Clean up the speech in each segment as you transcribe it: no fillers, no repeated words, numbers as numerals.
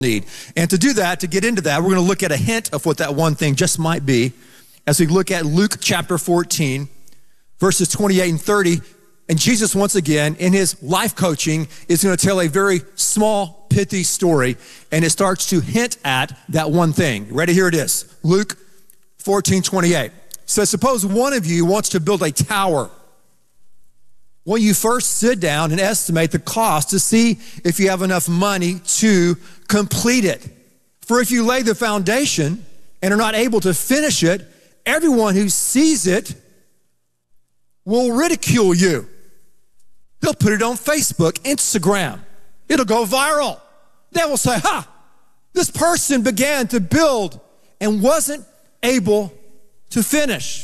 need. And to do that, to get into that, we're going to look at a hint of what that one thing just might be as we look at Luke chapter 14, verses 28 and 30. And Jesus, once again, in his life coaching, is going to tell a very small, pithy story, and it starts to hint at that one thing. Ready? Here it is. Luke 14:28 says, suppose one of you wants to build a tower. Well, you first sit down and estimate the cost to see if you have enough money to complete it. For if you lay the foundation and are not able to finish it, everyone who sees it will ridicule you. They'll put it on Facebook, Instagram. It'll go viral. They will say, this person began to build and wasn't able to finish.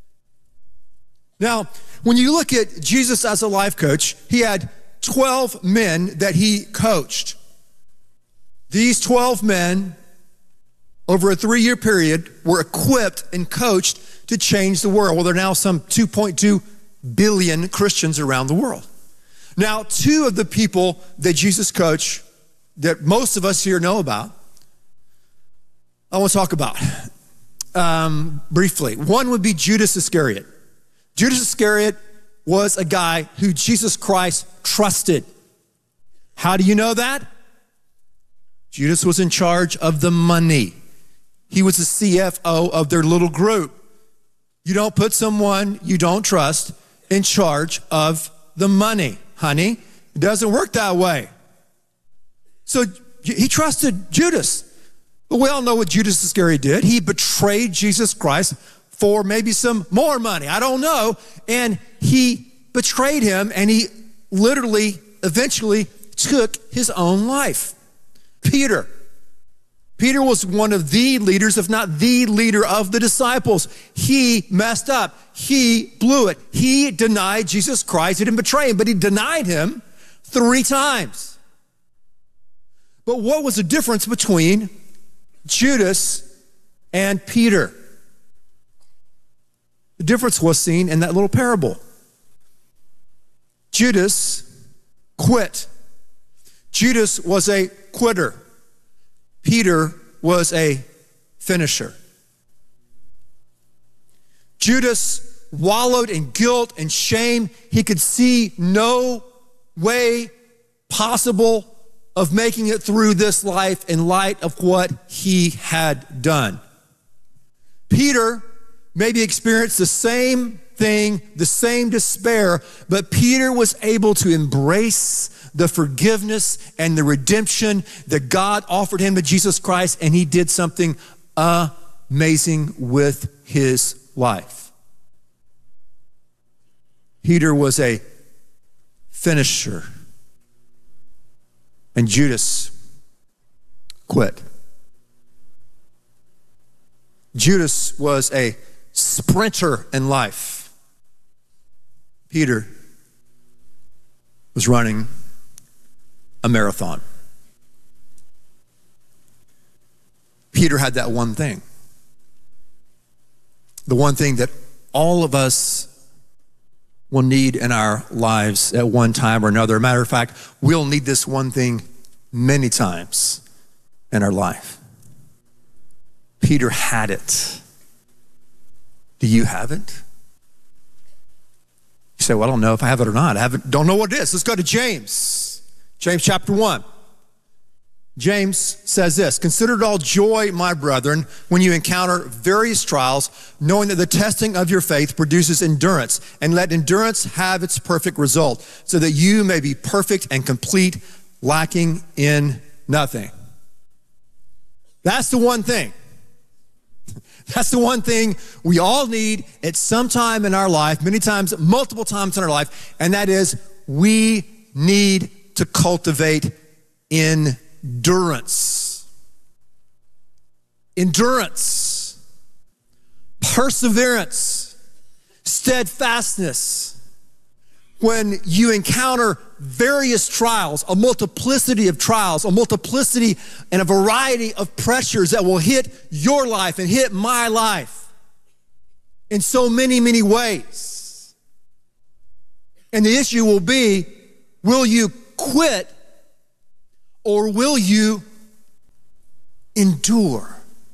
Now, when you look at Jesus as a life coach, he had 12 men that he coached. These 12 men, over a 3-year period, were equipped and coached to change the world. Well, there are now some 2.2 billion Christians around the world. Now, 2 of the people that Jesus coached that most of us here know about, I want to talk about briefly. One would be Judas Iscariot. Judas Iscariot was a guy who Jesus Christ trusted. How do you know that? Judas was in charge of the money. He was the CFO of their little group. You don't put someone you don't trust in charge of the money, honey. It doesn't work that way. So he trusted Judas. But we all know what Judas Iscariot did. He betrayed Jesus Christ for maybe some more money. I don't know. And he betrayed him, and he literally, eventually took his own life. Peter was one of the leaders, if not the leader of the disciples. He messed up. He blew it. He denied Jesus Christ. He didn't betray him, but he denied him 3 times. But what was the difference between Judas and Peter? The difference was seen in that little parable. Judas quit. Judas was a quitter. Peter was a finisher. Judas wallowed in guilt and shame. He could see no way possible of making it through this life in light of what he had done. Peter maybe experienced the same thing, the same despair, but Peter was able to embrace the forgiveness and the redemption that God offered him to Jesus Christ, and he did something amazing with his life. Peter was a finisher, and Judas quit. Judas was a sprinter in life. Peter was running a marathon. Peter had that one thing. The one thing that all of us will need in our lives at one time or another. Matter of fact, we'll need this one thing many times in our life. Peter had it. Do you have it? You say, well, I don't know if I have it or not. Don't know what it is. Let's go to James. James chapter 1. James says this, consider it all joy, my brethren, when you encounter various trials, knowing that the testing of your faith produces endurance, and let endurance have its perfect result, so that you may be perfect and complete, lacking in nothing. That's the one thing. That's the one thing we all need at some time in our life, many times, multiple times in our life, and that is we need to cultivate endurance. Endurance, perseverance, steadfastness. When you encounter various trials, a multiplicity of trials, a multiplicity and a variety of pressures that will hit your life and hit my life in so many, many ways. And the issue will be, will you quit or will you endure.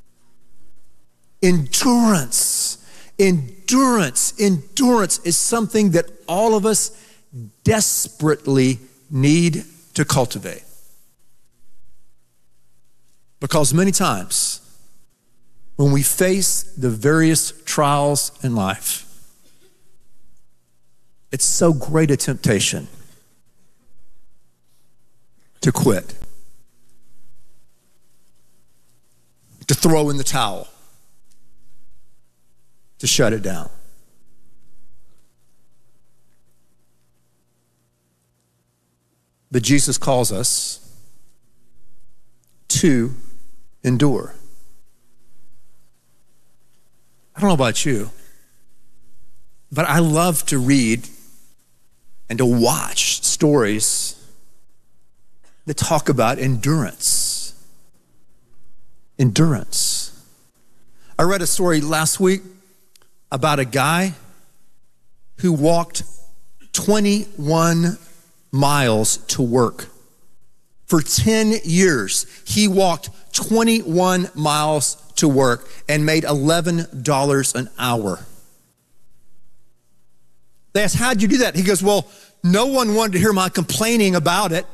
Endurance. Endurance is something that all of us desperately need to cultivate. Because many times, when we face the various trials in life, it's so great a temptation to quit, to throw in the towel, to shut it down. But Jesus calls us to endure. I don't know about you, but I love to read and to watch stories that talk about endurance. Endurance. I read a story last week about a guy who walked 21 miles to work. For 10 years, he walked 21 miles to work and made $11 an hour. They asked, how'd you do that? He goes, well, no one wanted to hear my complaining about it.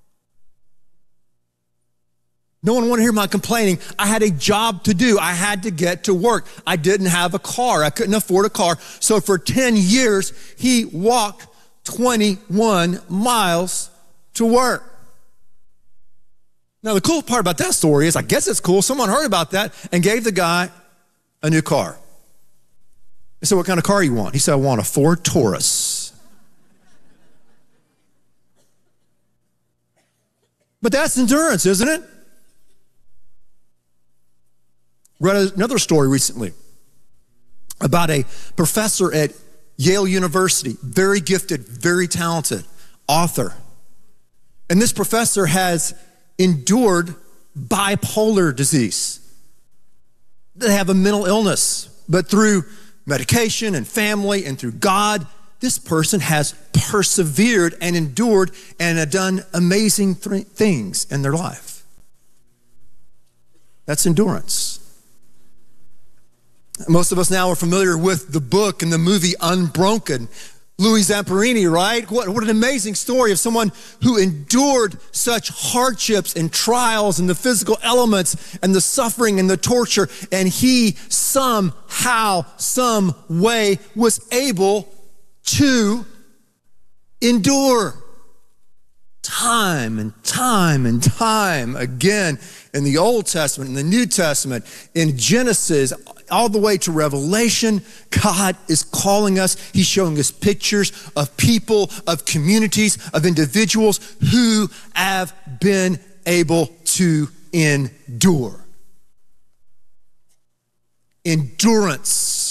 No one wanted to hear my complaining. I had a job to do. I had to get to work. I didn't have a car. I couldn't afford a car. So for 10 years, he walked 21 miles to work. Now, the cool part about that story is, I guess it's cool, someone heard about that and gave the guy a new car. They said, what kind of car you want? He said, I want a Ford Taurus. But that's endurance, isn't it? Read another story recently about a professor at Yale University, very gifted, very talented author. And this professor has endured bipolar disease. They have a mental illness, but through medication and family and through God, this person has persevered and endured and have done amazing things in their life. That's endurance. Most of us now are familiar with the book and the movie Unbroken. Louis Zamperini, right? What an amazing story of someone who endured such hardships and trials and the physical elements and the suffering and the torture, and he somehow, some way was able to endure. Time and time and time again in the Old Testament, in the New Testament, in Genesis, all the way to Revelation, God is calling us. He's showing us pictures of people, of communities, of individuals who have been able to endure. Endurance.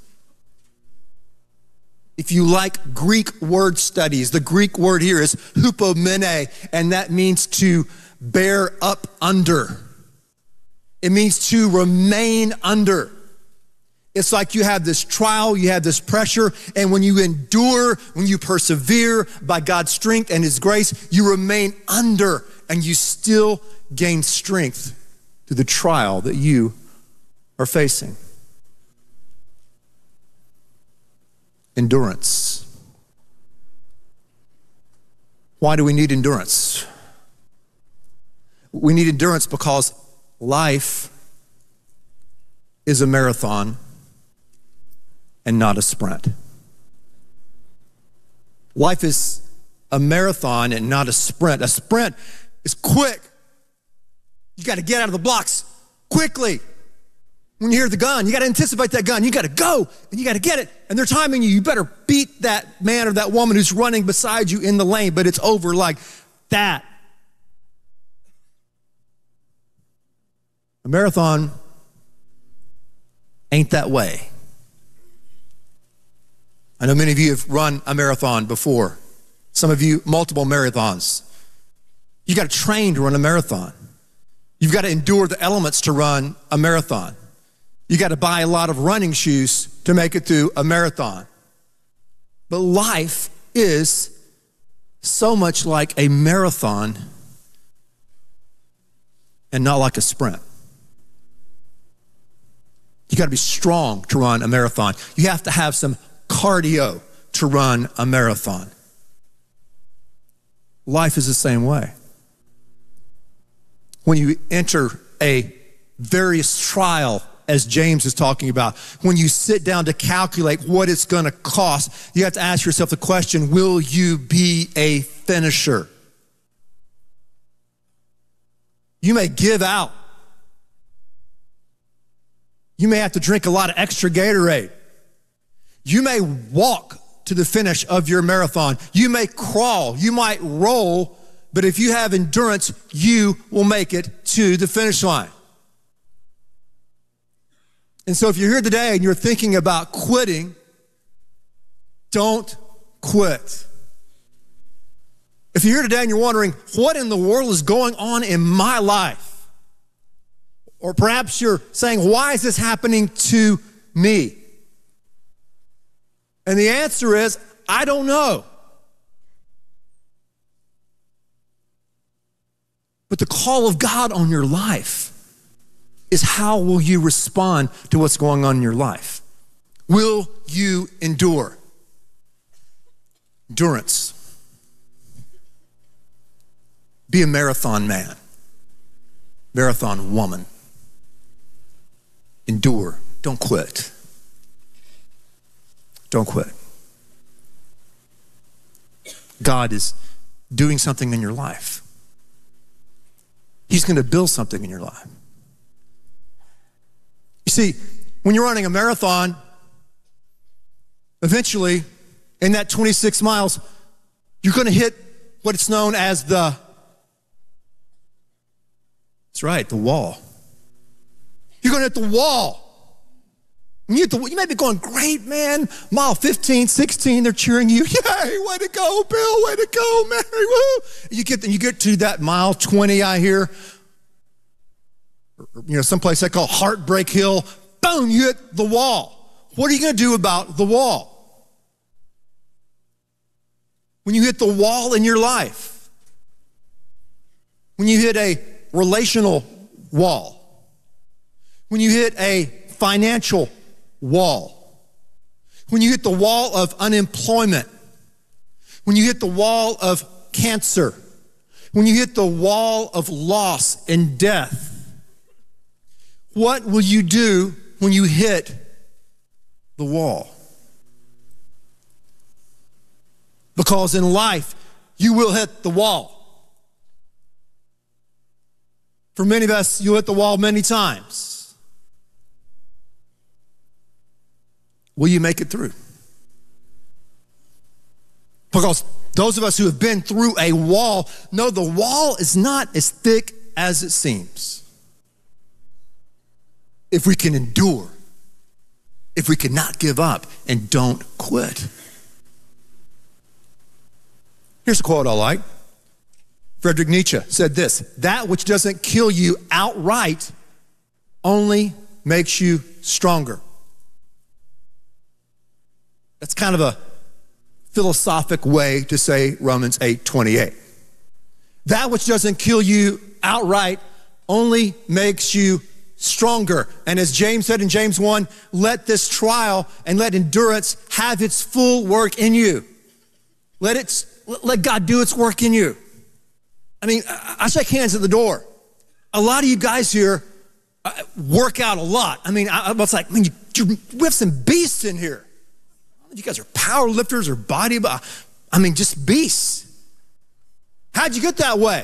If you like Greek word studies, the Greek word here is hupomene, and that means to bear up under. It means to remain under. It's like you have this trial, you have this pressure, and when you endure, when you persevere by God's strength and His grace, you remain under, and you still gain strength through the trial that you are facing. Endurance. Why do we need endurance? We need endurance because life is a marathon and not a sprint. Life is a marathon and not a sprint. A sprint is quick. You got to get out of the blocks quickly. When you hear the gun, you got to anticipate that gun. You got to go and you got to get it. And they're timing you. You better beat that man or that woman who's running beside you in the lane, but it's over like that. A marathon ain't that way. I know many of you have run a marathon before. Some of you, multiple marathons. You got to train to run a marathon. You've got to endure the elements to run a marathon. You got to buy a lot of running shoes to make it through a marathon. But life is so much like a marathon and not like a sprint. got to be strong to run a marathon. You have to have some cardio to run a marathon. Life is the same way. When you enter a various trial, as James is talking about, when you sit down to calculate what it's going to cost, you have to ask yourself the question, will you be a finisher? You may give out. You may have to drink a lot of extra Gatorade. You may walk to the finish of your marathon. You may crawl. You might roll. But if you have endurance, you will make it to the finish line. And so if you're here today and you're thinking about quitting, don't quit. If you're here today and you're wondering, what in the world is going on in my life? Or perhaps you're saying, why is this happening to me? And the answer is, I don't know. But the call of God on your life is, how will you respond to what's going on in your life? Will you endure? Endurance. Be a marathon man, marathon woman. Endure. Don't quit. Don't quit. God is doing something in your life. He's going to build something in your life. You see, when you're running a marathon, eventually, in that 26 miles, you're going to hit what's known as that's right, the wall. You're going to hit the wall. You may be going, great, man. Mile 15, 16, they're cheering you. Yay, way to go, Bill. Way to go, Mary. Woo. You get to that mile 20, I hear. Someplace they call Heartbreak Hill. Boom, you hit the wall. What are you going to do about the wall? When you hit the wall in your life, when you hit a relational wall, when you hit a financial wall, when you hit the wall of unemployment, when you hit the wall of cancer, when you hit the wall of loss and death, what will you do when you hit the wall? Because in life, you will hit the wall. For many of us, you'll hit the wall many times. Will you make it through? Because those of us who have been through a wall know the wall is not as thick as it seems. If we can endure, if we cannot give up and don't quit. Here's a quote I like. Friedrich Nietzsche said this: that which doesn't kill you outright only makes you stronger. That's kind of a philosophic way to say Romans 8:28. That which doesn't kill you outright only makes you stronger. And as James said in James 1, let this trial and let endurance have its full work in you. Let God do its work in you. I mean, I shake hands at the door. A lot of you guys here work out a lot. I mean, it's like, man, we have some beasts in here. You guys are power lifters or just beasts. How'd you get that way?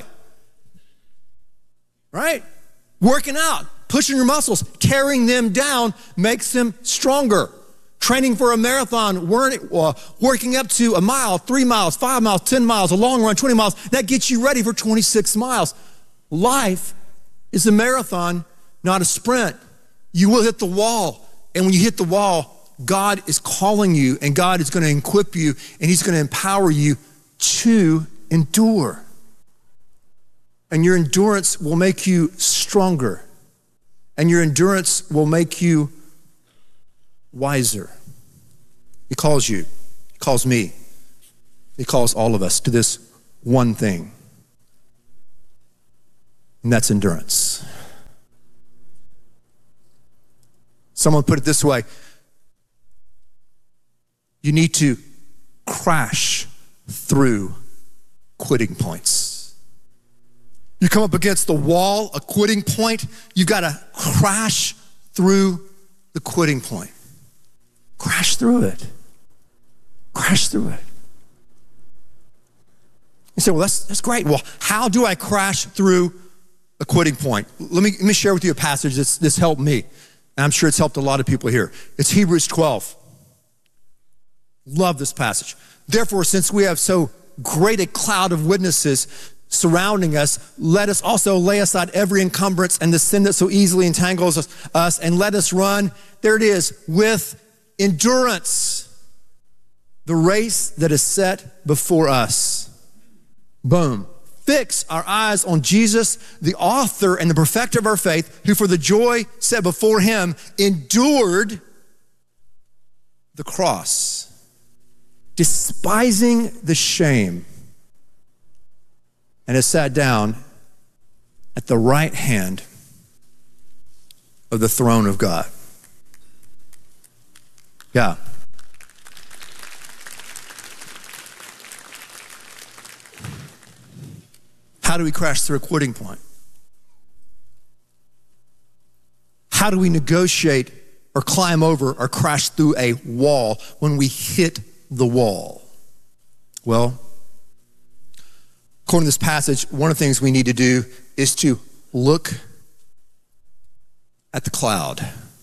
Right? Working out, pushing your muscles, tearing them down makes them stronger. Training for a marathon, working up to a mile, 3 miles, 5 miles, 10 miles, a long run, 20 miles, that gets you ready for 26 miles. Life is a marathon, not a sprint. You will hit the wall. And when you hit the wall, God is calling you, and God is going to equip you, and He's going to empower you to endure. And your endurance will make you stronger. And your endurance will make you wiser. He calls you, He calls me, He calls all of us to this one thing. And that's endurance. Someone put it this way: you need to crash through quitting points. You come up against the wall, a quitting point, you've got to crash through the quitting point. Crash through it. Crash through it. You say, well, that's great. Well, how do I crash through a quitting point? Let me share with you a passage that's helped me. And I'm sure it's helped a lot of people here. It's Hebrews 12. Love this passage. Therefore, since we have so great a cloud of witnesses surrounding us, let us also lay aside every encumbrance and the sin that so easily entangles us, and let us run, there it is, with endurance, the race that is set before us. Boom. Fix our eyes on Jesus, the author and the perfecter of our faith, who for the joy set before him endured the cross, despising the shame, and has sat down at the right hand of the throne of God. Yeah. How do we crash through a quitting point? How do we negotiate or climb over or crash through a wall when we hit the wall? Well, according to this passage, one of the things we need to do is to look at the cloud.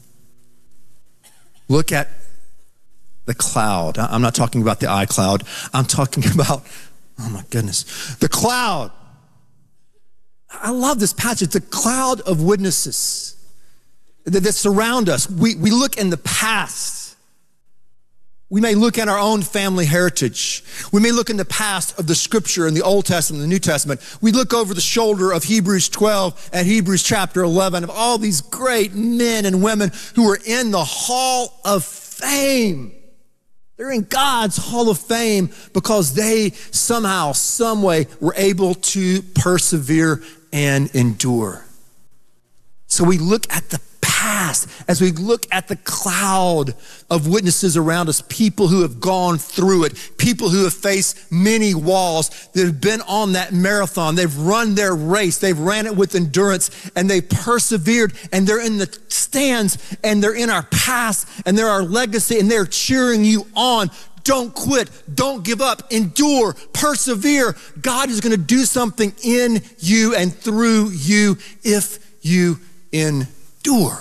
Look at the cloud. I'm not talking about the iCloud. I'm talking about, oh my goodness, the cloud. I love this passage. The cloud of witnesses that surround us. We look in the past. We may look at our own family heritage. We may look in the past of the scripture in the Old Testament and the New Testament. We look over the shoulder of Hebrews 12 and Hebrews chapter 11 of all these great men and women who are in the hall of fame. They're in God's hall of fame because they somehow, some way were able to persevere and endure. So we look at the past as we look at the cloud of witnesses around us, people who have gone through it, people who have faced many walls, that have been on that marathon. They've run their race. They've ran it with endurance and they persevered, and they're in the stands and they're in our past and they're our legacy and they're cheering you on. Don't quit. Don't give up. Endure. Persevere. God is going to do something in you and through you if you endure.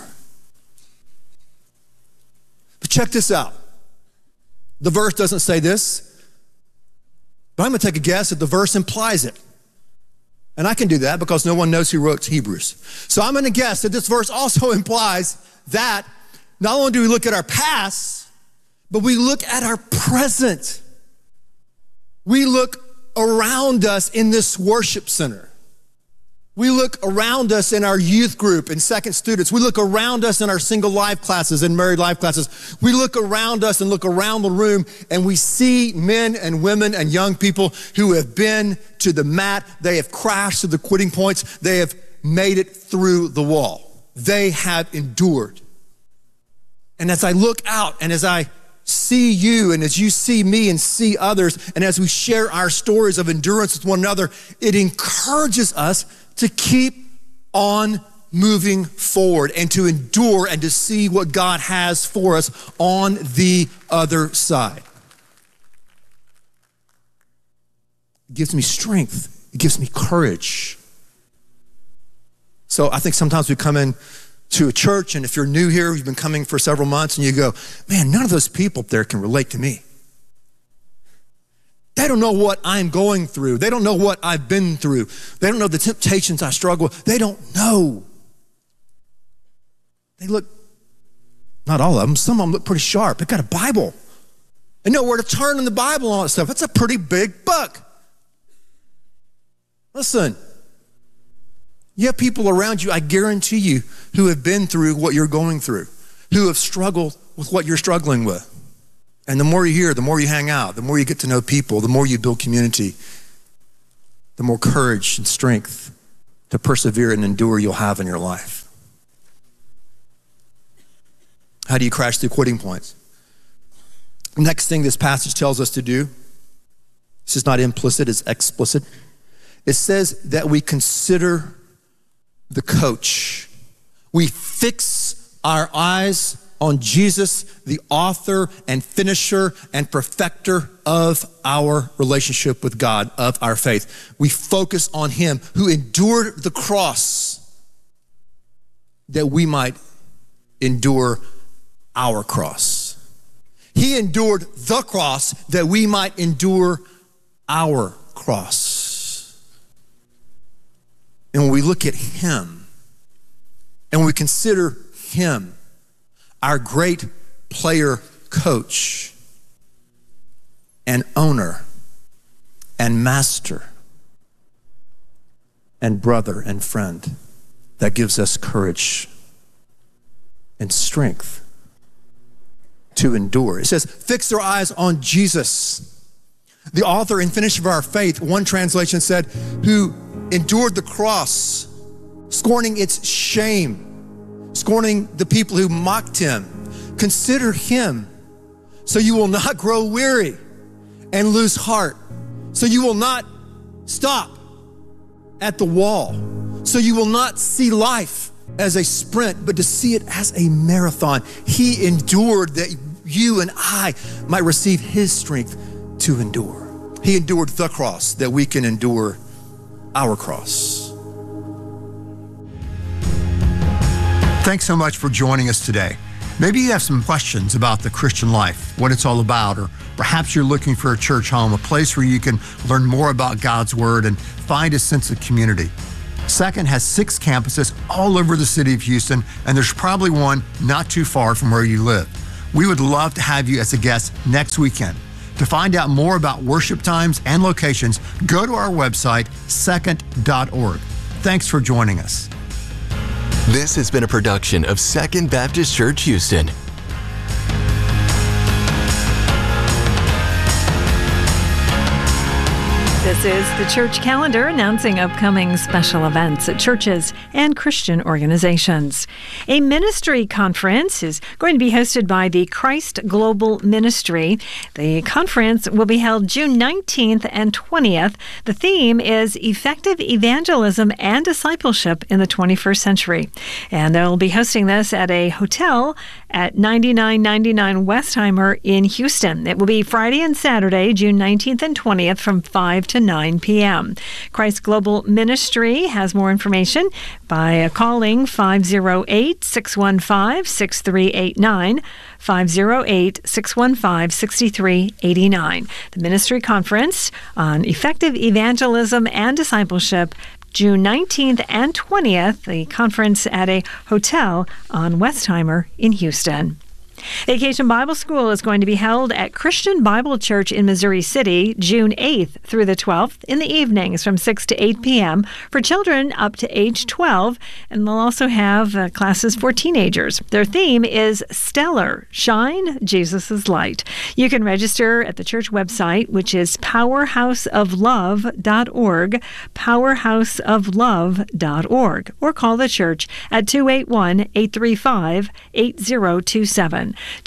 But check this out. The verse doesn't say this, but I'm going to take a guess that the verse implies it. And I can do that because no one knows who wrote Hebrews. So I'm going to guess that this verse also implies that not only do we look at our past, but we look at our present. We look around us in this worship center. We look around us in our youth group and second students. We look around us in our single life classes and married life classes. We look around us and look around the room and we see men and women and young people who have been to the mat. They have crashed to the quitting points. They have made it through the wall. They have endured. And as I look out and as I see you and as you see me and see others, and as we share our stories of endurance with one another, it encourages us to keep on moving forward and to endure and to see what God has for us on the other side. It gives me strength. It gives me courage. So I think sometimes we come in to a church, and if you're new here, you've been coming for several months, and you go, man, none of those people up there can relate to me. They don't know what I'm going through. They don't know what I've been through. They don't know the temptations I struggle with. They don't know. They look, not all of them, some of them look pretty sharp. They've got a Bible. They know where to turn in the Bible and all that stuff. That's a pretty big book. Listen, you have people around you, I guarantee you, who have been through what you're going through, who have struggled with what you're struggling with. And the more you hear, the more you hang out, the more you get to know people, the more you build community, the more courage and strength to persevere and endure you'll have in your life. How do you crash through quitting points? Next thing this passage tells us to do, this is not implicit, it's explicit. It says that we consider the coach. We fix our eyes on Jesus, the author and finisher and perfecter of our relationship with God, of our faith. We focus on him who endured the cross that we might endure our cross. He endured the cross that we might endure our cross. And when we look at him and we consider him, our great player coach and owner and master and brother and friend, that gives us courage and strength to endure. It says, fix our eyes on Jesus, the author and finisher of our faith. One translation said, who endured the cross, scorning its shame, scorning the people who mocked him. Consider him so you will not grow weary and lose heart, so you will not stop at the wall, so you will not see life as a sprint, but to see it as a marathon. He endured that you and I might receive his strength to endure. He endured the cross that we can endure our cross. Thanks so much for joining us today. Maybe you have some questions about the Christian life, what it's all about, or perhaps you're looking for a church home, a place where you can learn more about God's word and find a sense of community. Second has 6 campuses all over the city of Houston, and there's probably one not too far from where you live. We would love to have you as a guest next weekend. To find out more about worship times and locations, go to our website, second.org. Thanks for joining us. This has been a production of Second Baptist Church Houston. This is the church calendar announcing upcoming special events at churches and Christian organizations. A ministry conference is going to be hosted by the Christ Global Ministry. The conference will be held June 19th and 20th. The theme is Effective Evangelism and Discipleship in the 21st Century. And they'll be hosting this at a hotel at 9999 Westheimer in Houston. It will be Friday and Saturday, June 19th and 20th from 5 to 9 p.m. Christ Global Ministry has more information by calling 508-615-6389, 508-615-6389. The Ministry Conference on Effective Evangelism and Discipleship, June 19th and 20th, the conference at a hotel on Westheimer in Houston. Vacation Bible School is going to be held at Christian Bible Church in Missouri City, June 8th through the 12th in the evenings from 6 to 8 p.m. for children up to age 12, and they'll also have classes for teenagers. Their theme is Stellar, Shine Jesus' Light. You can register at the church website, which is powerhouseoflove.org, powerhouseoflove.org, or call the church at 281-835-8027.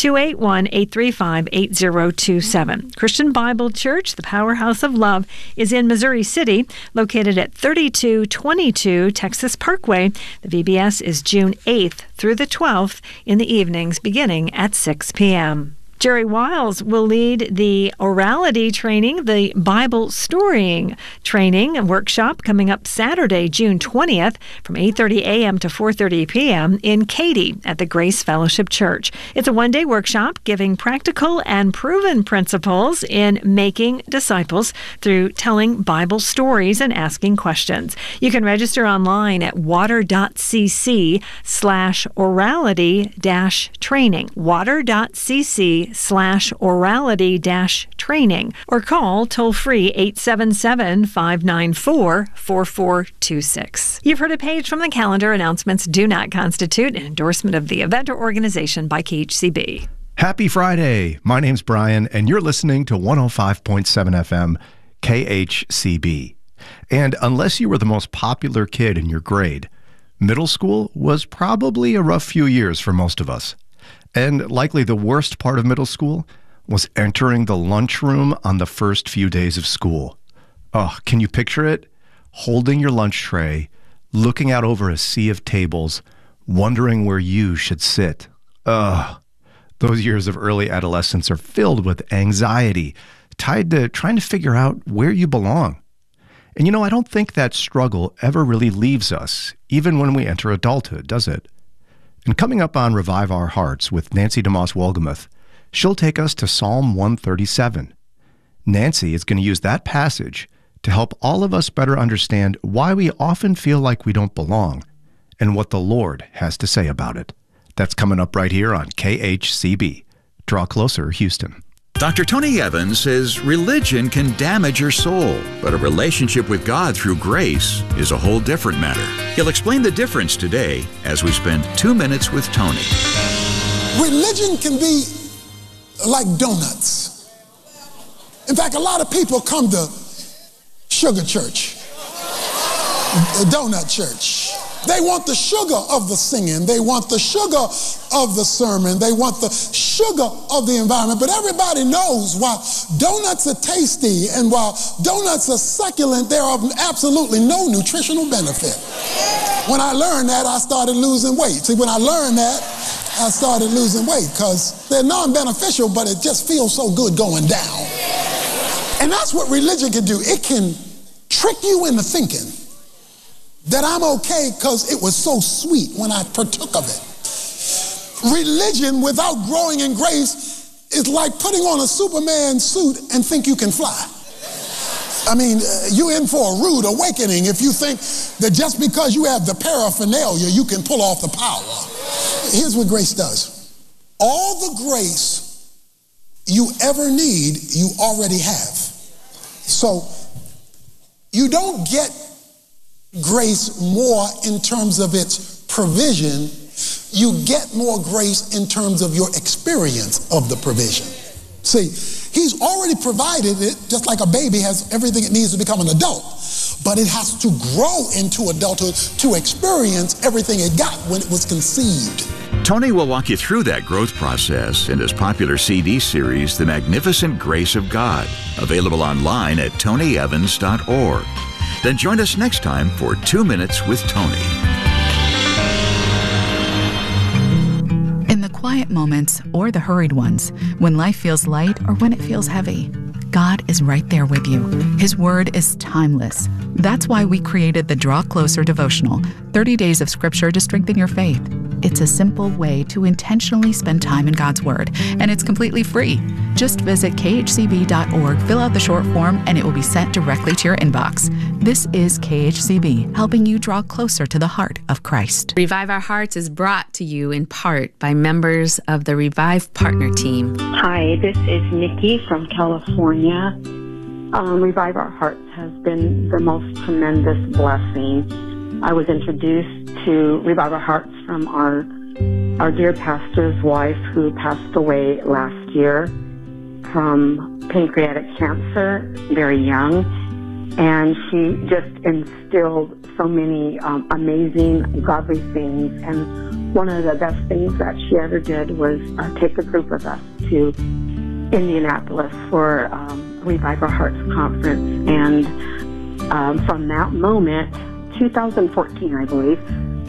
281-835-8027. Christian Bible Church, the Powerhouse of Love, is in Missouri City, located at 3222 Texas Parkway. The VBS is June 8th through the 12th in the evenings, beginning at 6 p.m. Jerry Wiles will lead the orality training, the Bible storying training and workshop coming up Saturday, June 20th from 8:30 a.m. to 4:30 p.m. in Katy at the Grace Fellowship Church. It's a one-day workshop giving practical and proven principles in making disciples through telling Bible stories and asking questions. You can register online at water.cc/orality-training, water.cc/orality-training, or call toll-free 877-594-4426. You've heard a page from the calendar. Announcements do not constitute an endorsement of the event or organization by KHCB. Happy Friday. My name's Brian, and you're listening to 105.7 FM KHCB. And unless you were the most popular kid in your grade, middle school was probably a rough few years for most of us. And likely the worst part of middle school was entering the lunchroom on the first few days of school. Oh, can you picture it? Holding your lunch tray, looking out over a sea of tables, wondering where you should sit. Ugh. Those years of early adolescence are filled with anxiety, tied to trying to figure out where you belong. And I don't think that struggle ever really leaves us, even when we enter adulthood, does it? And coming up on Revive Our Hearts with Nancy DeMoss Wolgemuth, she'll take us to Psalm 137. Nancy is going to use that passage to help all of us better understand why we often feel like we don't belong and what the Lord has to say about it. That's coming up right here on KHCB. Draw Closer, Houston. Dr. Tony Evans says religion can damage your soul, but a relationship with God through grace is a whole different matter. He'll explain the difference today as we spend 2 minutes with Tony. Religion can be like donuts. In fact, a lot of people come to sugar church, donut church. They want the sugar of the singing. They want the sugar of the sermon. They want the sugar of the environment. But everybody knows while donuts are tasty and while donuts are succulent, they're of absolutely no nutritional benefit. When I learned that, I started losing weight. See, when I learned that, I started losing weight because they're non-beneficial, but it just feels so good going down. And that's what religion can do. It can trick you into thinking that I'm okay because it was so sweet when I partook of it. Religion without growing in grace is like putting on a Superman suit and think you can fly. I mean, you're in for a rude awakening if you think that just because you have the paraphernalia, you can pull off the power. Here's what grace does. All the grace you ever need, you already have. So you don't get grace more in terms of its provision. You get more grace in terms of your experience of the provision. See, he's already provided it, just like a baby has everything it needs to become an adult. But it has to grow into adulthood to experience everything it got when it was conceived. Tony will walk you through that growth process in his popular CD series, The Magnificent Grace of God, available online at tonyevans.org. Then join us next time for 2 Minutes with Tony. In the quiet moments or the hurried ones, when life feels light or when it feels heavy, God is right there with you. His word is timeless. That's why we created the Draw Closer devotional, 30 days of scripture to strengthen your faith. It's a simple way to intentionally spend time in God's word, and it's completely free. Just visit khcb.org, fill out the short form, and it will be sent directly to your inbox. This is KHCB, helping you draw closer to the heart of Christ. Revive Our Hearts is brought to you in part by members of the Revive Partner Team. Hi, this is Nikki from California. Revive Our Hearts has been the most tremendous blessing. I was introduced to Revive Our Hearts from our dear pastor's wife who passed away last year from pancreatic cancer, very young. And she just instilled so many amazing, godly things. And one of the best things that she ever did was take a group of us to Indianapolis for Revive Our Hearts conference. And from that moment, 2014, I believe,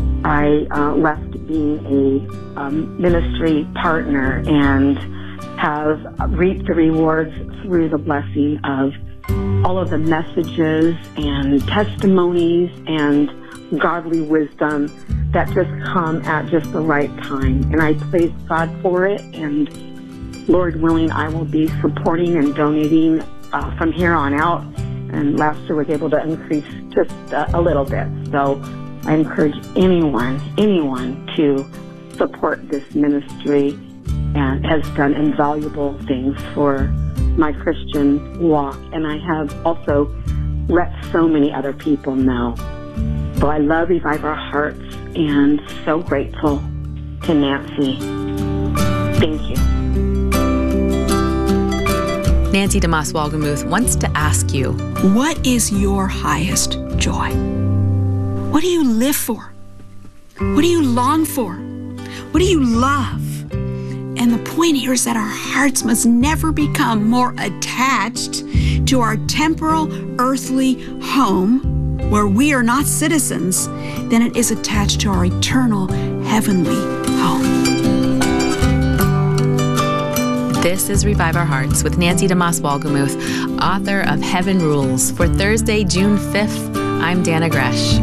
I left being a ministry partner and have reaped the rewards through the blessing of all of the messages and testimonies and godly wisdom that just come at just the right time. And I praise God for it. And Lord willing, I will be supporting and donating from here on out. And last year was able to increase just a little bit. So I encourage anyone to support this ministry, and has done invaluable things for my Christian walk. And I have also let so many other people know. So I love Revive Our Hearts and so grateful to Nancy. Thank you. Nancy DeMoss Wolgemuth wants to ask you, what is your highest joy? What do you live for? What do you long for? What do you love? And the point here is that our hearts must never become more attached to our temporal, earthly home, where we are not citizens, than it is attached to our eternal, heavenly home. This is Revive Our Hearts with Nancy DeMoss Wolgemuth, author of Heaven Rules. For Thursday, June 5th, I'm Dana Gresh.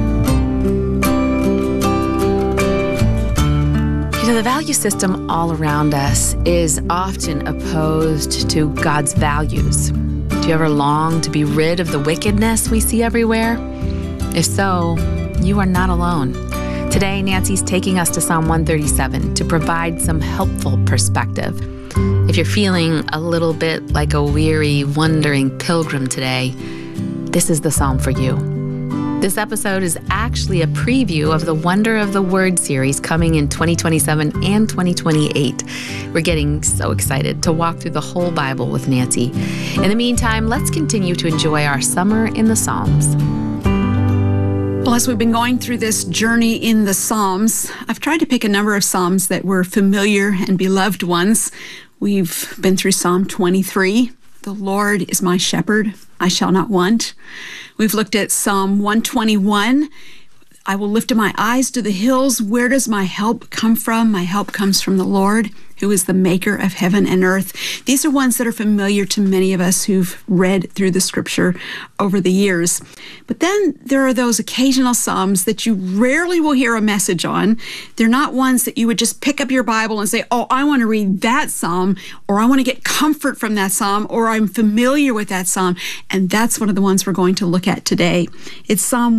You know, the value system all around us is often opposed to God's values. Do you ever long to be rid of the wickedness we see everywhere? If so, you are not alone. Today, Nancy's taking us to Psalm 137 to provide some helpful perspective. If you're feeling a little bit like a weary, wandering pilgrim today, this is the psalm for you. This episode is actually a preview of the Wonder of the Word series coming in 2027 and 2028. We're getting so excited to walk through the whole Bible with Nancy. In the meantime, let's continue to enjoy our summer in the Psalms. Well, as we've been going through this journey in the Psalms, I've tried to pick a number of Psalms that were familiar and beloved ones. We've been through Psalm 23. The Lord is my shepherd, I shall not want. We've looked at Psalm 121. I will lift up my eyes to the hills. Where does my help come from? My help comes from the Lord, who is the maker of heaven and earth. These are ones that are familiar to many of us who've read through the scripture over the years. But then there are those occasional Psalms that you rarely will hear a message on. They're not ones that you would just pick up your Bible and say, oh, I want to read that Psalm, or I want to get comfort from that Psalm, or I'm familiar with that Psalm. And that's one of the ones we're going to look at today. It's Psalm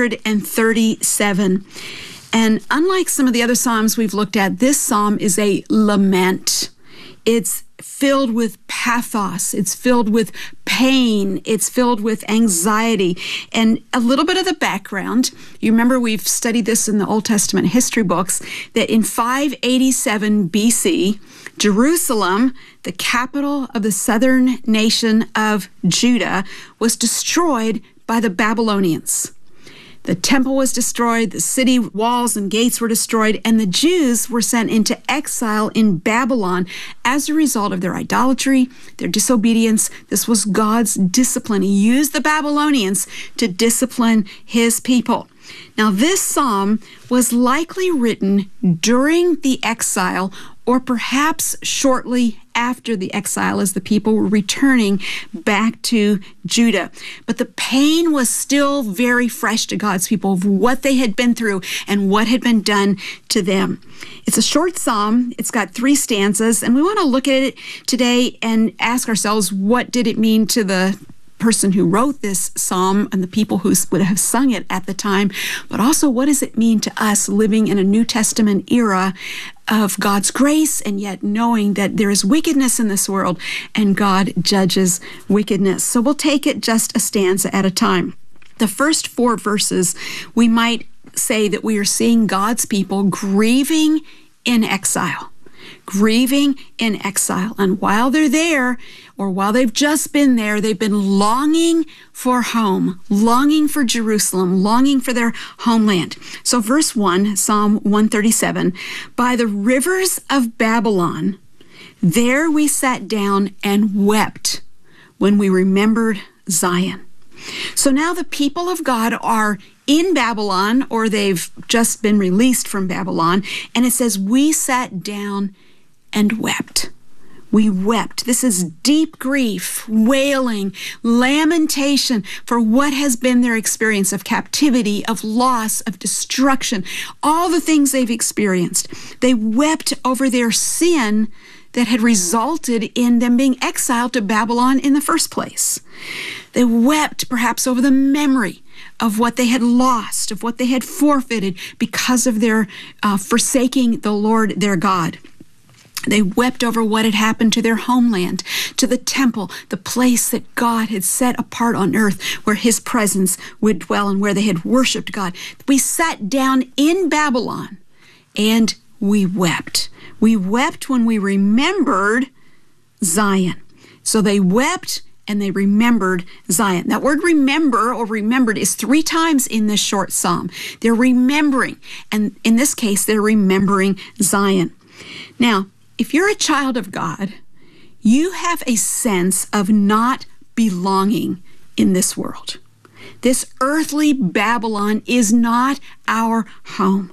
137. And unlike some of the other Psalms we've looked at, this Psalm is a lament. It's filled with pathos. It's filled with pain. It's filled with anxiety. And a little bit of the background, you remember we've studied this in the Old Testament history books, that in 587 BC, Jerusalem, the capital of the southern nation of Judah, was destroyed by the Babylonians. The temple was destroyed, the city walls and gates were destroyed, and the Jews were sent into exile in Babylon as a result of their idolatry, their disobedience. This was God's discipline. He used the Babylonians to discipline his people. Now, this psalm was likely written during the exile, or perhaps shortly after the exile as the people were returning back to Judah. But the pain was still very fresh to God's people of what they had been through and what had been done to them. It's a short psalm. It's got 3 stanzas, and we want to look at it today and ask ourselves, what did it mean to the person who wrote this psalm and the people who would have sung it at the time, but also what does it mean to us living in a New Testament era of God's grace and yet knowing that there is wickedness in this world and God judges wickedness. So we'll take it just a stanza at a time. The first 4 verses, we might say that we are seeing God's people grieving in exile. Grieving in exile. And while they're there, or while they've just been there, they've been longing for home, longing for Jerusalem, longing for their homeland. So verse 1, Psalm 137, by the rivers of Babylon, there we sat down and wept when we remembered Zion. So now the people of God are in Babylon, or they've just been released from Babylon, and it says, we sat down and wept. We wept. This is deep grief, wailing, lamentation for what has been their experience of captivity, of loss, of destruction, all the things they've experienced. They wept over their sin that had resulted in them being exiled to Babylon in the first place. They wept perhaps over the memory of what they had lost, of what they had forfeited because of their forsaking the Lord their God. They wept over what had happened to their homeland, to the temple, the place that God had set apart on earth where his presence would dwell and where they had worshiped God. We sat down in Babylon and we wept. We wept when we remembered Zion. So they wept and they remembered Zion. That word remember or remembered is 3 times in this short psalm. They're remembering, and in this case, they're remembering Zion. Now, if you're a child of God, you have a sense of not belonging in this world. This earthly Babylon is not our home.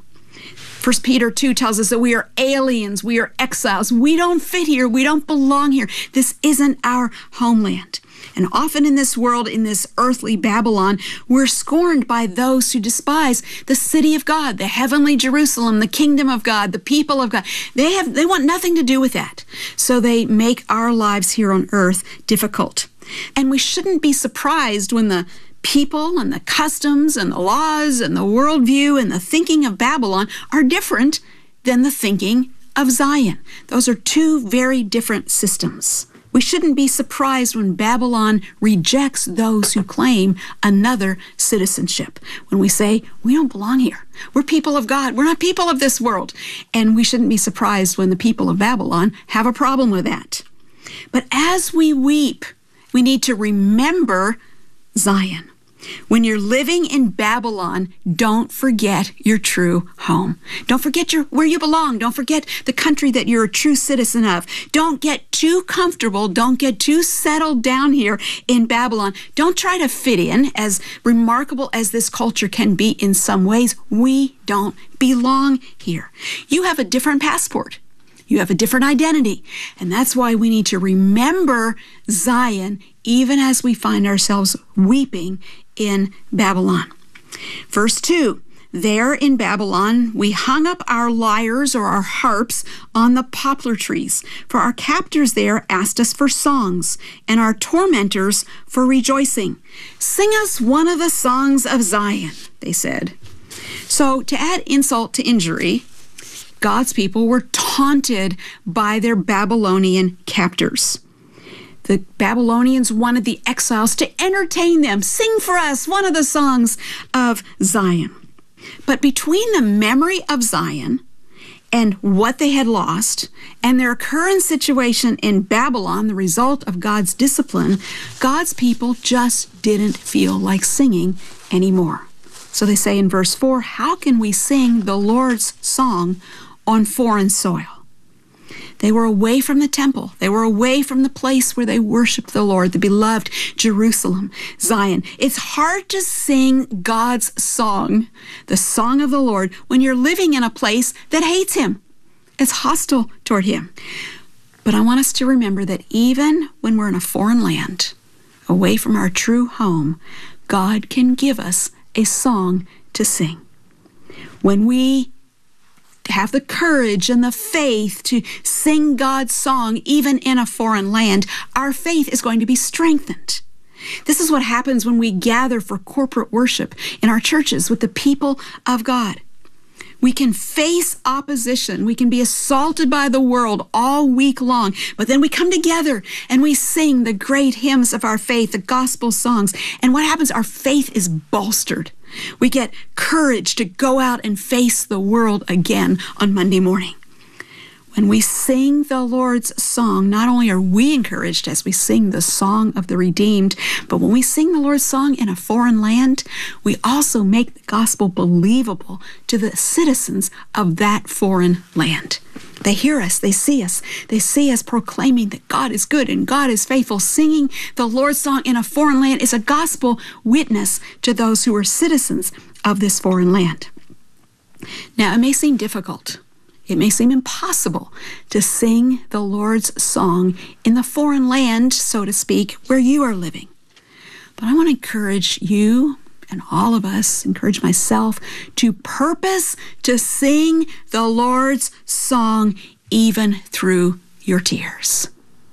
1 Peter 2 tells us that we are aliens, we are exiles. We don't fit here, we don't belong here. This isn't our homeland. And often in this world, in this earthly Babylon, we're scorned by those who despise the city of God, the heavenly Jerusalem, the kingdom of God, the people of God. They want nothing to do with that. So they make our lives here on earth difficult. And we shouldn't be surprised when the people and the customs and the laws and the worldview and the thinking of Babylon are different than the thinking of Zion. Those are two very different systems. We shouldn't be surprised when Babylon rejects those who claim another citizenship. When we say, we don't belong here. We're people of God. We're not people of this world. And we shouldn't be surprised when the people of Babylon have a problem with that. But as we weep, we need to remember Zion. When you're living in Babylon, don't forget your true home. Don't forget where you belong. Don't forget the country that you're a true citizen of. Don't get too comfortable. Don't get too settled down here in Babylon. Don't try to fit in. As remarkable as this culture can be in some ways, we don't belong here. You have a different passport. You have a different identity. And that's why we need to remember Zion even as we find ourselves weeping in Babylon. Verse 2, there in Babylon, we hung up our lyres or our harps on the poplar trees, for our captors there asked us for songs, and our tormentors for rejoicing. Sing us one of the songs of Zion, they said. So to add insult to injury, God's people were taunted by their Babylonian captors. The Babylonians wanted the exiles to entertain them. Sing for us one of the songs of Zion. But between the memory of Zion and what they had lost and their current situation in Babylon, the result of God's discipline, God's people just didn't feel like singing anymore. So they say in verse 4, how can we sing the Lord's song on foreign soil? They were away from the temple. They were away from the place where they worshiped the Lord, the beloved Jerusalem, Zion. It's hard to sing God's song, the song of the Lord, when you're living in a place that hates Him. It's hostile toward Him. But I want us to remember that even when we're in a foreign land, away from our true home, God can give us a song to sing. When we have the courage and the faith to sing God's song even in a foreign land, our faith is going to be strengthened. This is what happens when we gather for corporate worship in our churches with the people of God. We can face opposition. We can be assaulted by the world all week long, but then we come together and we sing the great hymns of our faith, the gospel songs. And what happens? Our faith is bolstered. We get courage to go out and face the world again on Monday morning. When we sing the Lord's song, not only are we encouraged as we sing the song of the redeemed, but when we sing the Lord's song in a foreign land, we also make the gospel believable to the citizens of that foreign land. They hear us, they see us proclaiming that God is good and God is faithful. Singing the Lord's song in a foreign land is a gospel witness to those who are citizens of this foreign land. Now, it may seem difficult. It may seem impossible to sing the Lord's song in the foreign land, so to speak, where you are living. But I want to encourage you and all of us, encourage myself, to purpose to sing the Lord's song even through your tears.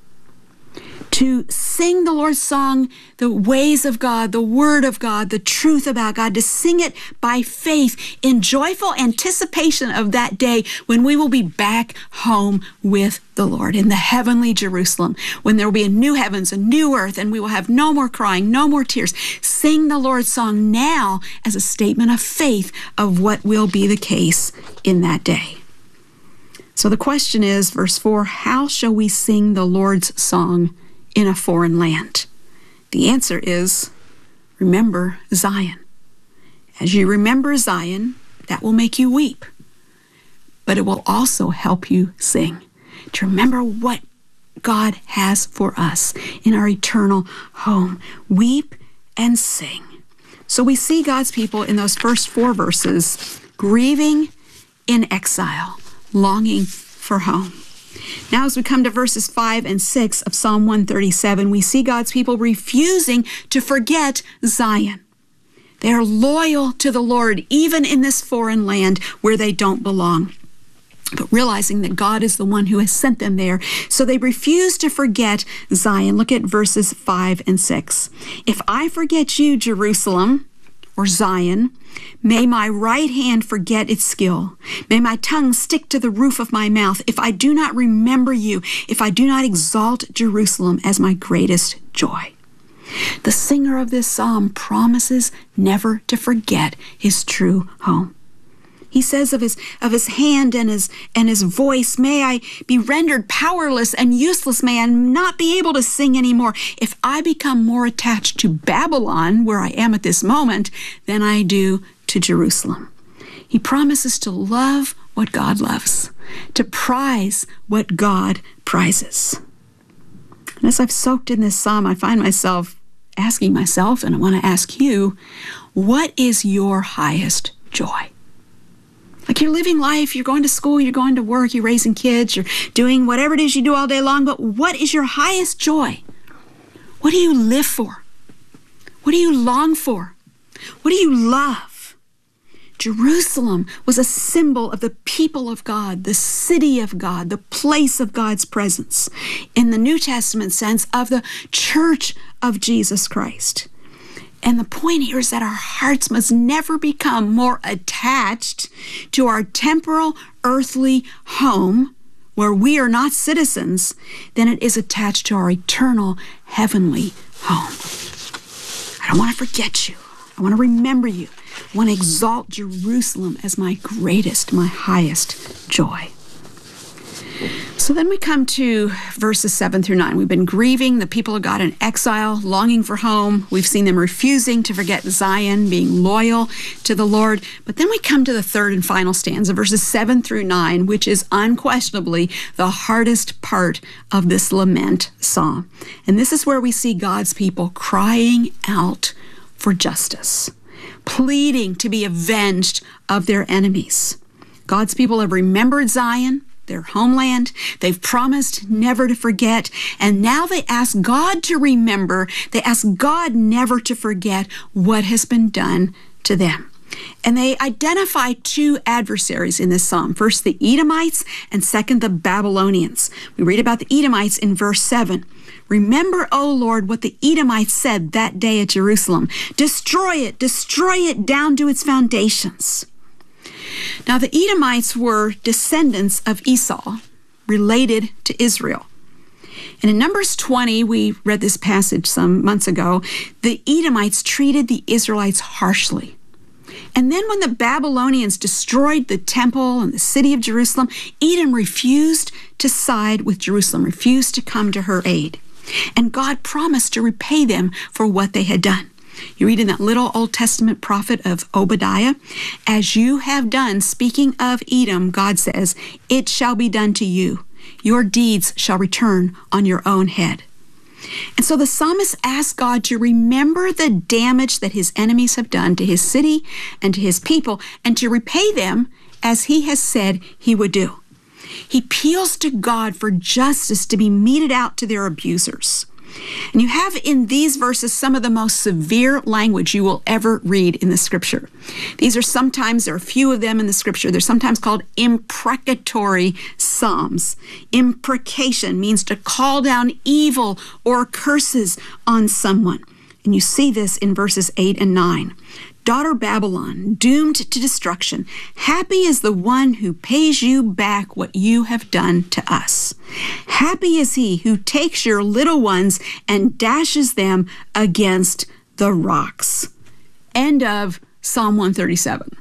To sing the Lord's song, the ways of God, the word of God, the truth about God, to sing it by faith in joyful anticipation of that day when we will be back home with the Lord in the heavenly Jerusalem, when there will be a new heavens, a new earth, and we will have no more crying, no more tears. Sing the Lord's song now as a statement of faith of what will be the case in that day. So the question is, verse 4, how shall we sing the Lord's song in a foreign land? The answer is, remember Zion. As you remember Zion, that will make you weep, but it will also help you sing. to remember what God has for us in our eternal home. Weep and sing. So we see God's people in those first 4 verses grieving in exile, longing for home. Now, as we come to verses 5 and 6 of Psalm 137, we see God's people refusing to forget Zion. They are loyal to the Lord, even in this foreign land where they don't belong, but realizing that God is the one who has sent them there. So they refuse to forget Zion. Look at verses 5 and 6. If I forget you, Jerusalem, or Zion, may my right hand forget its skill. May my tongue stick to the roof of my mouth. If I do not remember you, if I do not exalt Jerusalem as my greatest joy. The singer of this psalm promises never to forget his true home. He says of his hand and his voice, may I be rendered powerless and useless. May I not be able to sing anymore. If I become more attached to Babylon, where I am at this moment, than I do to Jerusalem. He promises to love what God loves, to prize what God prizes. And as I've soaked in this psalm, I find myself asking myself, and I want to ask you, what is your highest joy? Like, you're living life, you're going to school, you're going to work, you're raising kids, you're doing whatever it is you do all day long, but what is your highest joy? What do you live for? What do you long for? What do you love? Jerusalem was a symbol of the people of God, the city of God, the place of God's presence, in the New Testament sense of the church of Jesus Christ. And the point here is that our hearts must never become more attached to our temporal, earthly home, where we are not citizens, than it is attached to our eternal, heavenly home. I don't want to forget you. I want to remember you. I want to exalt Jerusalem as my greatest, my highest joy. So then we come to verses 7 through 9. We've been grieving the people of God in exile, longing for home. We've seen them refusing to forget Zion, being loyal to the Lord. But then we come to the third and final stanza, verses 7 through 9, which is unquestionably the hardest part of this lament psalm. And this is where we see God's people crying out for justice, pleading to be avenged of their enemies. God's people have remembered Zion, their homeland. They've promised never to forget. And now they ask God to remember. They ask God never to forget what has been done to them. And they identify 2 adversaries in this psalm. First, the Edomites, and second, the Babylonians. We read about the Edomites in verse 7. Remember, O Lord, what the Edomites said that day at Jerusalem. Destroy it down to its foundations. Now, the Edomites were descendants of Esau, related to Israel. And in Numbers 20, we read this passage some months ago, the Edomites treated the Israelites harshly. And then when the Babylonians destroyed the temple and the city of Jerusalem, Edom refused to side with Jerusalem, refused to come to her aid. And God promised to repay them for what they had done. You read in that little Old Testament prophet of Obadiah, as you have done, speaking of Edom, God says, it shall be done to you. Your deeds shall return on your own head. And so the psalmist asks God to remember the damage that his enemies have done to his city and to his people, and to repay them as he has said he would do. He appeals to God for justice to be meted out to their abusers. And you have in these verses some of the most severe language you will ever read in the scripture. There are a few of them in the scripture. They're sometimes called imprecatory psalms. Imprecation means to call down evil or curses on someone. And you see this in verses 8 and 9. Daughter Babylon, doomed to destruction, happy is the one who pays you back what you have done to us. Happy is he who takes your little ones and dashes them against the rocks. End of Psalm 137.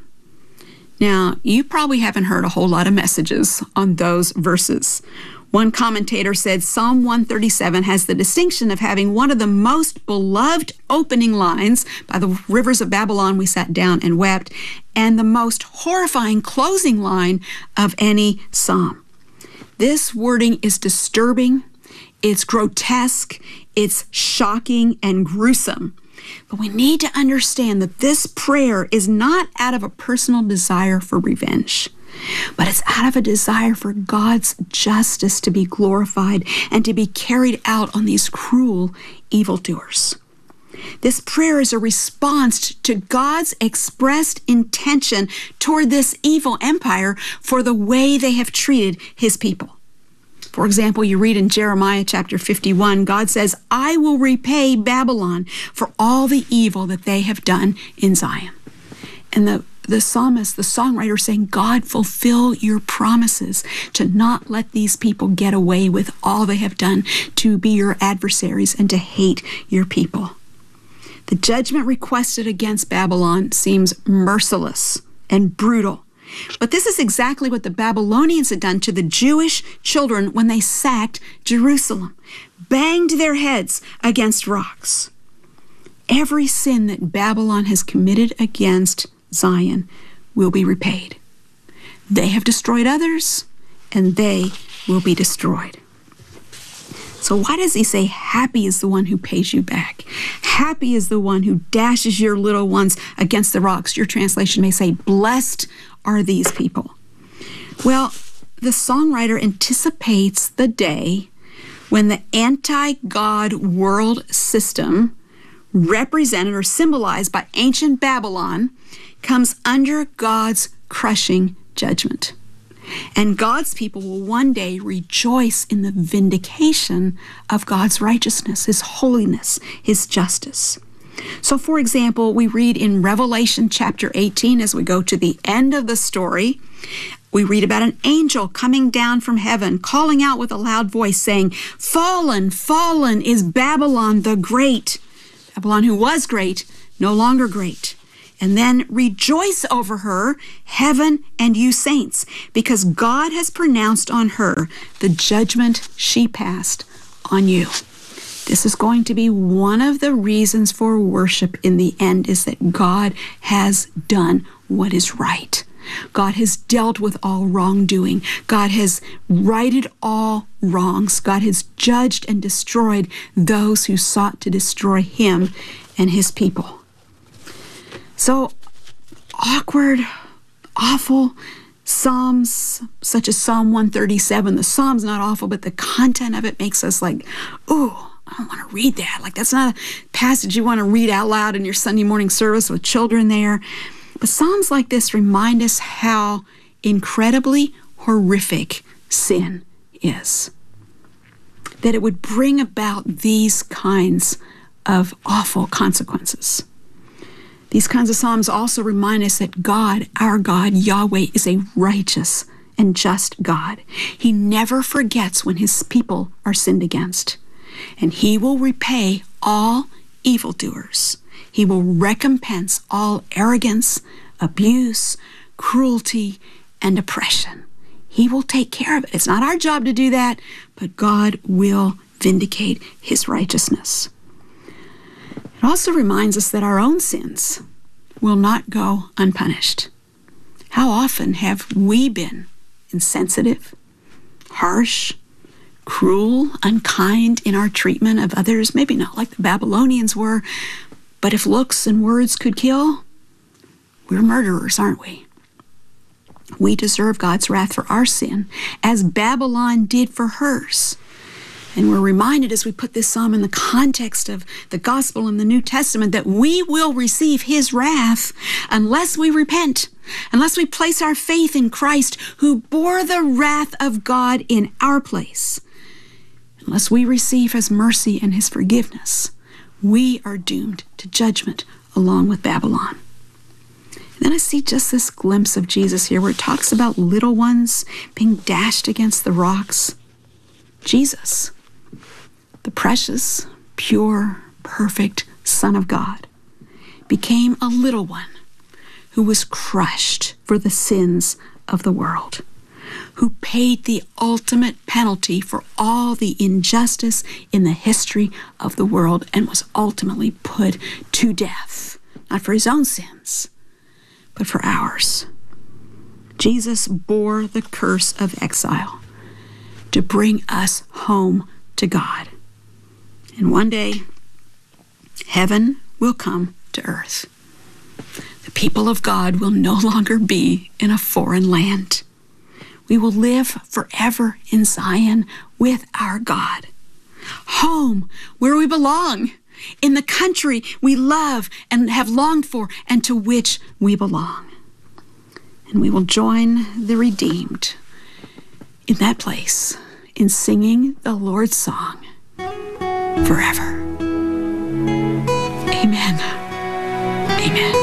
Now, you probably haven't heard a whole lot of messages on those verses. One commentator said Psalm 137 has the distinction of having one of the most beloved opening lines, by the rivers of Babylon we sat down and wept, and the most horrifying closing line of any psalm. This wording is disturbing, it's grotesque, it's shocking and gruesome. But we need to understand that this prayer is not out of a personal desire for revenge, but it's out of a desire for God's justice to be glorified and to be carried out on these cruel evildoers. This prayer is a response to God's expressed intention toward this evil empire for the way they have treated his people. For example, you read in Jeremiah chapter 51, God says, I will repay Babylon for all the evil that they have done in Zion. And the psalmist, the songwriter, saying, God, fulfill your promises to not let these people get away with all they have done, to be your adversaries and to hate your people. The judgment requested against Babylon seems merciless and brutal. But this is exactly what the Babylonians had done to the Jewish children when they sacked Jerusalem, banged their heads against rocks. Every sin that Babylon has committed against Zion will be repaid. They have destroyed others, and they will be destroyed. So why does he say, happy is the one who pays you back? Happy is the one who dashes your little ones against the rocks. Your translation may say, blessed are these people. Well, the songwriter anticipates the day when the anti-God world system, represented or symbolized by ancient Babylon, comes under God's crushing judgment. And God's people will one day rejoice in the vindication of God's righteousness, his holiness, his justice. So, for example, we read in Revelation chapter 18, as we go to the end of the story, we read about an angel coming down from heaven, calling out with a loud voice, saying, Fallen, fallen is Babylon the Great. Babylon, who was great, no longer great. And then rejoice over her, heaven and you saints, because God has pronounced on her the judgment she passed on you. This is going to be one of the reasons for worship in the end, is that God has done what is right. God has dealt with all wrongdoing. God has righted all wrongs. God has judged and destroyed those who sought to destroy him and his people. So, awkward, awful Psalms, such as Psalm 137. The Psalm's not awful, but the content of it makes us like, ooh, I don't want to read that. Like, that's not a passage you want to read out loud in your Sunday morning service with children there. But Psalms like this remind us how incredibly horrific sin is. That it would bring about these kinds of awful consequences. These kinds of Psalms also remind us that God, our God, Yahweh, is a righteous and just God. He never forgets when his people are sinned against. And he will repay all evildoers. He will recompense all arrogance, abuse, cruelty, and oppression. He will take care of it. It's not our job to do that, but God will vindicate his righteousness. It also reminds us that our own sins will not go unpunished. How often have we been insensitive, harsh, cruel, unkind in our treatment of others? Maybe not like the Babylonians were, but if looks and words could kill, we're murderers, aren't we? We deserve God's wrath for our sin, as Babylon did for hers. And we're reminded as we put this psalm in the context of the gospel in the New Testament that we will receive his wrath unless we repent, unless we place our faith in Christ, who bore the wrath of God in our place. Unless we receive his mercy and his forgiveness, we are doomed to judgment along with Babylon. And then I see just this glimpse of Jesus here where it talks about little ones being dashed against the rocks. Jesus, the precious, pure, perfect Son of God, became a little one who was crushed for the sins of the world, who paid the ultimate penalty for all the injustice in the history of the world and was ultimately put to death, not for his own sins, but for ours. Jesus bore the curse of exile, to bring us home to God. And one day, heaven will come to earth. The people of God will no longer be in a foreign land. We will live forever in Zion with our God. Home, where we belong, in the country we love and have longed for and to which we belong. And we will join the redeemed in that place in singing the Lord's song forever. Amen. Amen.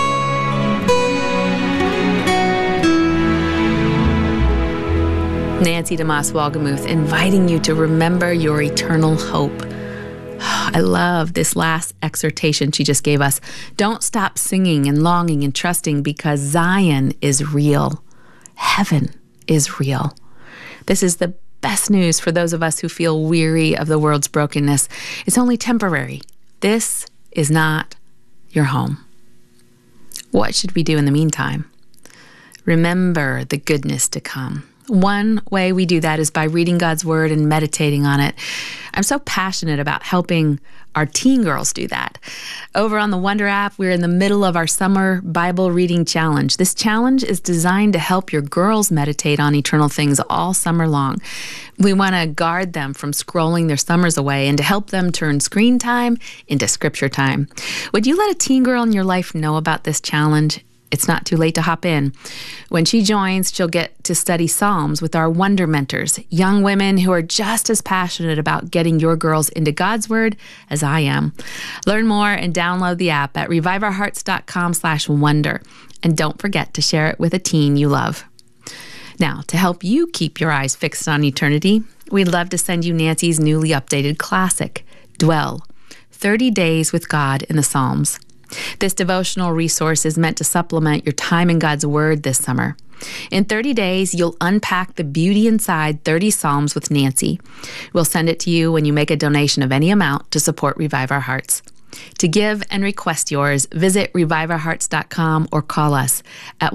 Nancy DeMoss Wolgemuth inviting you to remember your eternal hope. I love this last exhortation she just gave us. Don't stop singing and longing and trusting, because Zion is real. Heaven is real. This is the best news for those of us who feel weary of the world's brokenness. It's only temporary. This is not your home. What should we do in the meantime? Remember the goodness to come. One way we do that is by reading God's Word and meditating on it. I'm so passionate about helping our teen girls do that. Over on the Wonder app, we're in the middle of our summer Bible reading challenge. This challenge is designed to help your girls meditate on eternal things all summer long. We want to guard them from scrolling their summers away and to help them turn screen time into scripture time. Would you let a teen girl in your life know about this challenge? It's not too late to hop in. When she joins, she'll get to study Psalms with our Wonder Mentors, young women who are just as passionate about getting your girls into God's Word as I am. Learn more and download the app at reviveourhearts.com/wonder. And don't forget to share it with a teen you love. Now, to help you keep your eyes fixed on eternity, we'd love to send you Nancy's newly updated classic, Dwell, 30 Days with God in the Psalms. This devotional resource is meant to supplement your time in God's Word this summer. In 30 days, you'll unpack the beauty inside 30 Psalms with Nancy. We'll send it to you when you make a donation of any amount to support Revive Our Hearts. To give and request yours, visit reviveourhearts.com or call us at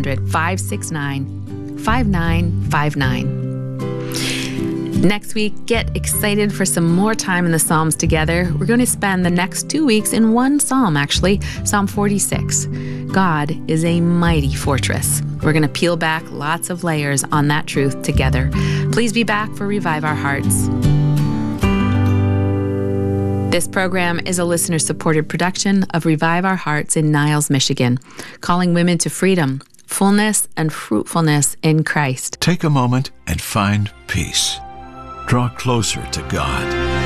1-800-569-5959. Next week, get excited for some more time in the Psalms together. We're going to spend the next 2 weeks in one Psalm, actually, Psalm 46. God is a mighty fortress. We're going to peel back lots of layers on that truth together. Please be back for Revive Our Hearts. This program is a listener-supported production of Revive Our Hearts in Niles, Michigan, calling women to freedom, fullness, and fruitfulness in Christ. Take a moment and find peace. Draw closer to God.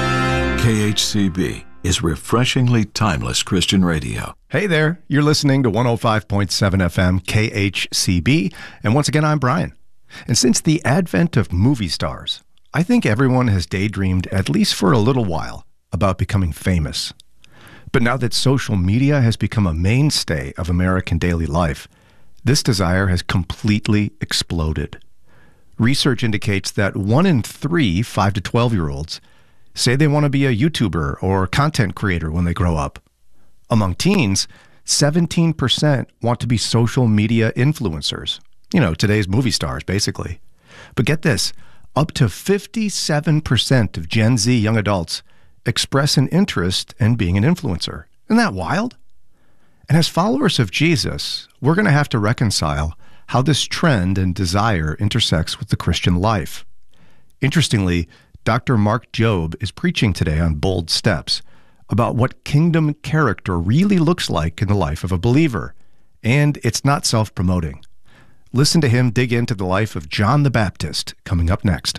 KHCB is refreshingly timeless Christian radio. Hey there, you're listening to 105.7 FM KHCB, and once again, I'm Brian. And since the advent of movie stars, I think everyone has daydreamed, at least for a little while, about becoming famous. But now that social media has become a mainstay of American daily life, this desire has completely exploded. Research indicates that 1 in 3 5 to 12-year-olds say they want to be a YouTuber or content creator when they grow up. Among teens, 17% want to be social media influencers. You know, today's movie stars, basically. But get this, up to 57% of Gen Z young adults express an interest in being an influencer. Isn't that wild? And as followers of Jesus, we're going to have to reconcile how this trend and desire intersects with the Christian life. Interestingly, Dr. Mark Jobe is preaching today on Bold Steps about what kingdom character really looks like in the life of a believer. And it's not self-promoting. Listen to him dig into the life of John the Baptist coming up next.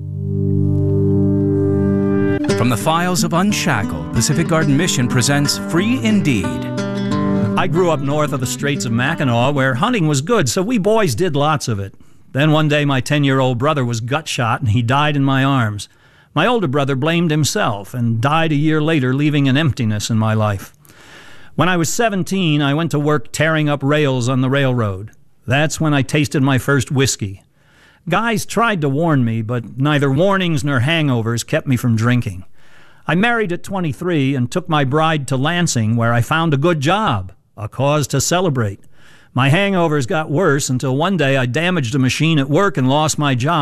From the files of Unshackled, Pacific Garden Mission presents Free Indeed. I grew up north of the Straits of Mackinac, where hunting was good, so we boys did lots of it. Then one day my 10-year-old brother was gut shot and he died in my arms. My older brother blamed himself and died a year later, leaving an emptiness in my life. When I was 17, I went to work tearing up rails on the railroad. That's when I tasted my first whiskey. Guys tried to warn me, but neither warnings nor hangovers kept me from drinking. I married at 23 and took my bride to Lansing, where I found a good job. A cause to celebrate. My hangovers got worse until one day I damaged a machine at work and lost my job.